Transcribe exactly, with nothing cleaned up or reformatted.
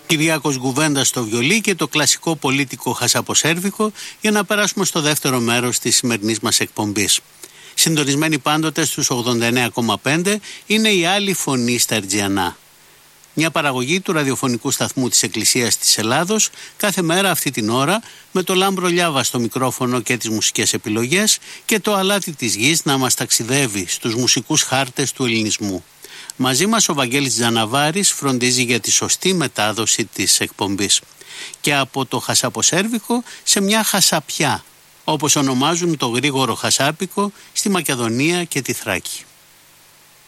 Κυριάκος Γκουβέντα στο βιολί και το κλασικό πολίτικο χασαποσέρβικο για να περάσουμε στο δεύτερο μέρος της σημερινής μας εκπομπής. Συντονισμένοι πάντοτε στους ογδόντα εννέα κόμμα πέντε είναι η άλλη φωνή στα Ερτζιανά. Μια παραγωγή του ραδιοφωνικού σταθμού της Εκκλησίας της Ελλάδος κάθε μέρα αυτή την ώρα με το Λάμπρο Λιάβα στο μικρόφωνο και τις μουσικές επιλογές και το αλάτι της γης να μας ταξιδεύει στους μουσικούς χάρτες του ελληνισμού. Μαζί μας ο Βαγγέλης Τζαναβάρης φροντίζει για τη σωστή μετάδοση της εκπομπής. Και από το χασαποσέρβικο σε μια χασαπιά, όπως ονομάζουν το γρήγορο χασάπικο στη Μακεδονία και τη Θράκη.